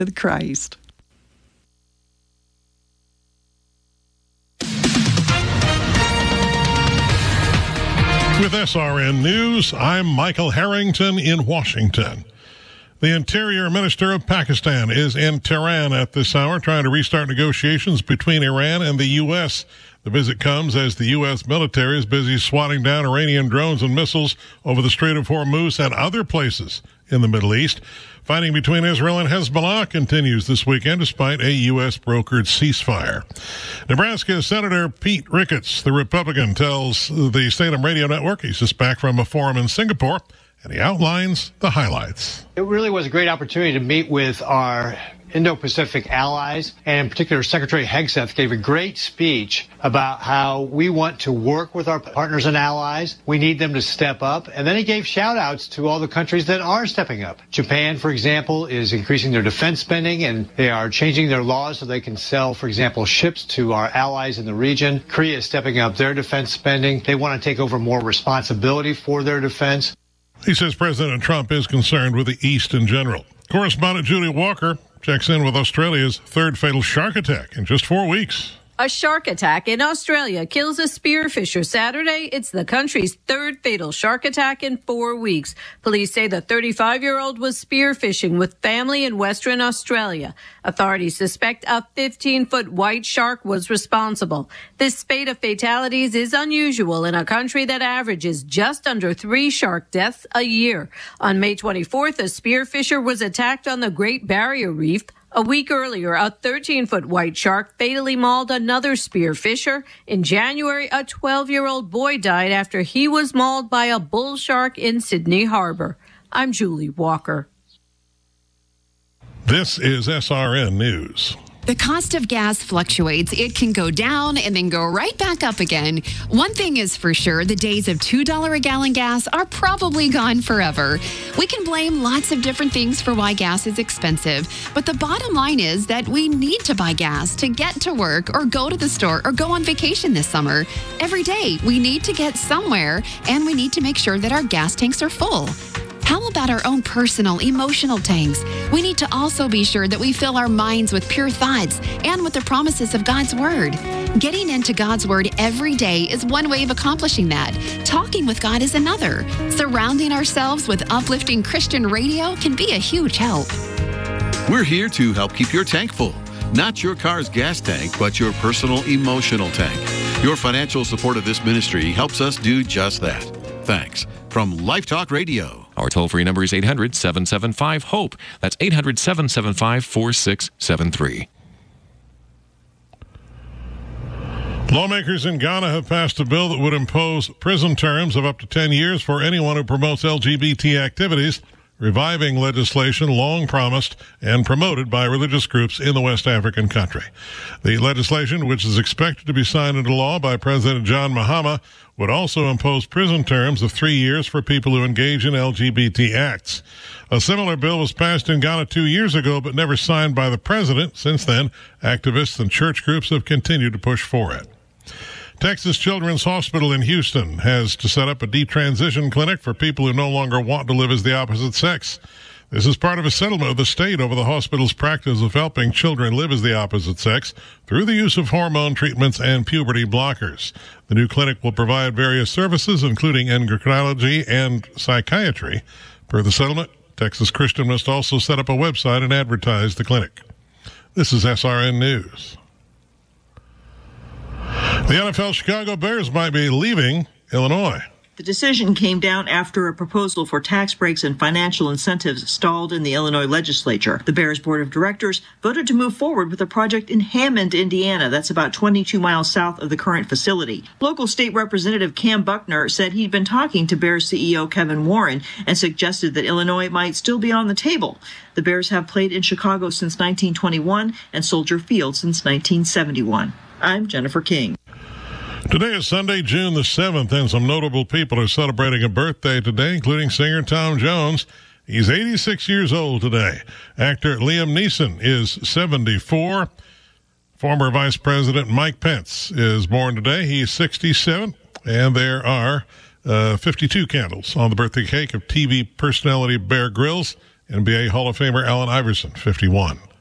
with Christ. With SRN News, I'm Michael Harrington in Washington. The Interior Minister of Pakistan is in Tehran at this hour, trying to restart negotiations between Iran and the U.S. The visit comes as the U.S. military is busy swatting down Iranian drones and missiles over the Strait of Hormuz and other places in the Middle East. Fighting between Israel and Hezbollah continues this weekend despite a U.S.-brokered ceasefire. Nebraska Senator Pete Ricketts, the Republican, tells the Salem Radio Network he's just back from a forum in Singapore, and he outlines the highlights. It really was a great opportunity to meet with our Indo-Pacific allies, and in particular, Secretary Hegseth gave a great speech about how we want to work with our partners and allies. We need them to step up. And then he gave shout-outs to all the countries that are stepping up. Japan, for example, is increasing their defense spending, and they are changing their laws so they can sell, for example, ships to our allies in the region. Korea is stepping up their defense spending. They want to take over more responsibility for their defense. He says President Trump is concerned with the East in general. Correspondent Julie Walker checks in with Australia's third fatal shark attack in just 4 weeks. A shark attack in Australia kills a spearfisher Saturday. It's the country's third fatal shark attack in 4 weeks. Police say the 35-year-old was spearfishing with family in Western Australia. Authorities suspect a 15-foot white shark was responsible. This spate of fatalities is unusual in a country that averages just under 3 shark deaths a year. On May 24th, a spearfisher was attacked on the Great Barrier Reef. A week earlier, a 13-foot white shark fatally mauled another spearfisher. In January, a 12-year-old boy died after he was mauled by a bull shark in Sydney Harbor. I'm Julie Walker. This is SRN News. The cost of gas fluctuates. It can go down and then go right back up again. One thing is for sure, the days of $2 a gallon gas are probably gone forever. We can blame lots of different things for why gas is expensive, but the bottom line is that we need to buy gas to get to work or go to the store or go on vacation this summer. Every day, we need to get somewhere, and we need to make sure that our gas tanks are full. How about our own personal, emotional tanks? We need to also be sure that we fill our minds with pure thoughts and with the promises of God's Word. Getting into God's Word every day is one way of accomplishing that. Talking with God is another. Surrounding ourselves with uplifting Christian radio can be a huge help. We're here to help keep your tank full. Not your car's gas tank, but your personal emotional tank. Your financial support of this ministry helps us do just that. Thanks. From Life Talk Radio. Our toll-free number is 800-775-HOPE. That's 800-775-4673. Lawmakers in Ghana have passed a bill that would impose prison terms of up to 10 years for anyone who promotes LGBT activities, reviving legislation long promised and promoted by religious groups in the West African country. The legislation, which is expected to be signed into law by President John Mahama, would also impose prison terms of 3 years for people who engage in LGBT acts. A similar bill was passed in Ghana 2 years ago, but never signed by the president. Since then, activists and church groups have continued to push for it. Texas Children's Hospital in Houston has to set up a detransition clinic for people who no longer want to live as the opposite sex. This is part of a settlement of the state over the hospital's practice of helping children live as the opposite sex through the use of hormone treatments and puberty blockers. The new clinic will provide various services, including endocrinology and psychiatry. Per the settlement, Texas Christian must also set up a website and advertise the clinic. This is SRN News. The NFL Chicago Bears might be leaving Illinois. The decision came down after a proposal for tax breaks and financial incentives stalled in the Illinois legislature. The Bears Board of Directors voted to move forward with a project in Hammond, Indiana. That's about 22 miles south of the current facility. Local state representative Cam Buckner said he'd been talking to Bears CEO Kevin Warren and suggested that Illinois might still be on the table. The Bears have played in Chicago since 1921 and Soldier Field since 1971. I'm Jennifer King. Today is Sunday, June the 7th, and some notable people are celebrating a birthday today, including singer Tom Jones. He's 86 years old today. Actor Liam Neeson is 74. Former Vice President Mike Pence is born today. He's 67, and there are 52 candles on the birthday cake of TV personality Bear Grylls NBA Hall of Famer Allen Iverson, 51.